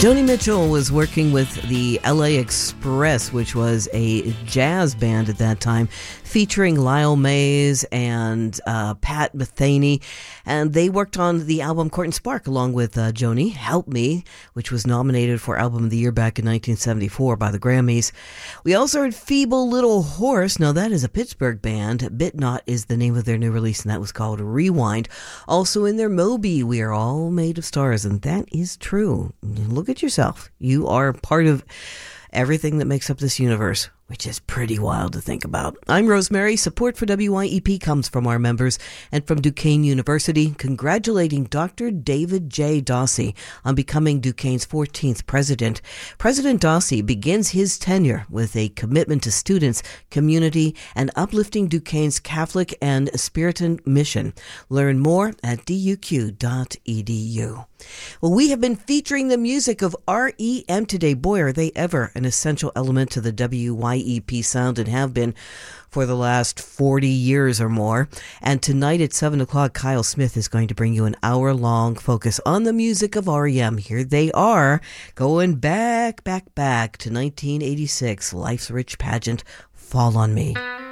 Joni Mitchell was working with the LA Express, which was a jazz band at that time, featuring Lyle Mays and Pat Metheny. And they worked on the album Court and Spark along with Joni, Help Me, which was nominated for Album of the Year back in 1974 by the Grammys. We also heard Feeble Little Horse. Now, that is a Pittsburgh band. Bit Not is the name of their new release, and that was called Rewind. Also in their Moby, We Are All Made of Stars, and that is true. Look at yourself. You are part of everything that makes up this universe, which is pretty wild to think about. I'm Rosemary. Support for WYEP comes from our members and from Duquesne University, congratulating Dr. David J. Dossie on becoming Duquesne's 14th president. President Dossie begins his tenure with a commitment to students, community, and uplifting Duquesne's Catholic and Spiritan mission. Learn more at duq.edu. Well, we have been featuring the music of REM today. Boy, are they ever an essential element to the WYEP sound, and have been for the last 40 years or more. And tonight at 7 o'clock, Kyle Smith is going to bring you an hour-long focus on the music of REM. Here they are, going back to 1986, Life's Rich Pageant, Fall on Me.